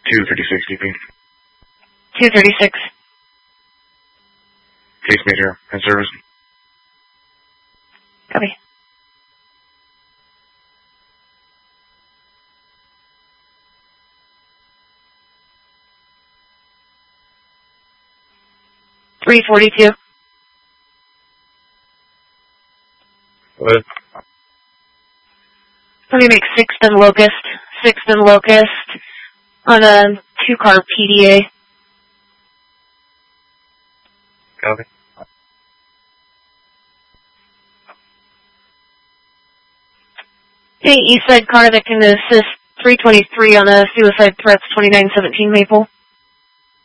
236 DP. 236. Case major and service. Copy. $342. What? Let me make 6th and Locust. 6th and Locust on a 2-car PDA. Copy. Hey, East Side car that can assist 323 on a suicide threats 2917 Maple.